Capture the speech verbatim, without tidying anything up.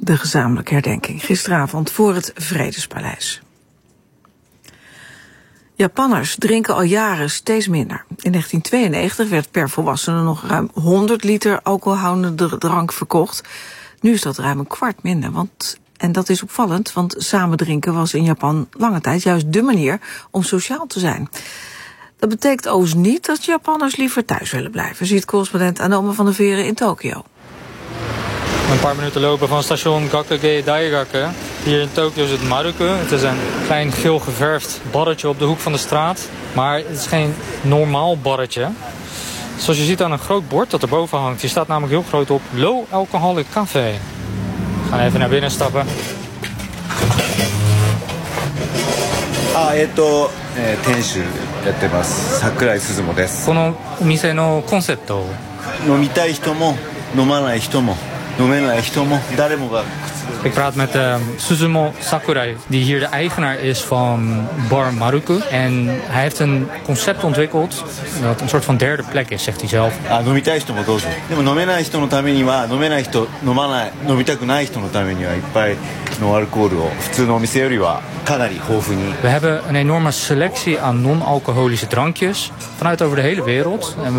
de gezamenlijke herdenking gisteravond voor het Vredespaleis. Japanners drinken al jaren steeds minder. In negentien tweeënnegentig werd per volwassene nog ruim honderd liter alcoholhoudende drank verkocht. Nu is dat ruim een kwart minder. Want, en dat is opvallend, want samen drinken was in Japan lange tijd juist de manier om sociaal te zijn. Dat betekent overigens niet dat Japanners liever thuis willen blijven, ziet correspondent Anoma van der Veren in Tokio. Een paar minuten lopen van station Gakage Daigake. Hier in Tokio is het Maruku. Het is een klein geel geverfd barretje op de hoek van de straat. Maar het is geen normaal barretje. Zoals je ziet aan een groot bord dat erboven hangt. Hier staat namelijk heel groot op Low Alcoholic Café. We gaan even naar binnen stappen. Ah, えっと、えー、店主やってます。桜井鈴もです。 このお店のコンセプト。 飲みたい人も飲まない人も飲めない人も誰もが。 Ik praat met uh, Suzumo Sakurai, die hier de eigenaar is van Bar Maruku. En hij heeft een concept ontwikkeld dat een soort van derde plek is, zegt hij zelf. あ、飲みたい人もどうぞ。でも飲めない人のためには飲めない人、飲まない、飲みたくない人のためにはいっぱいのアルコールを普通のお店よりはかなり豊富に。 We hebben een enorme selectie aan non-alcoholische drankjes vanuit over de hele wereld. En we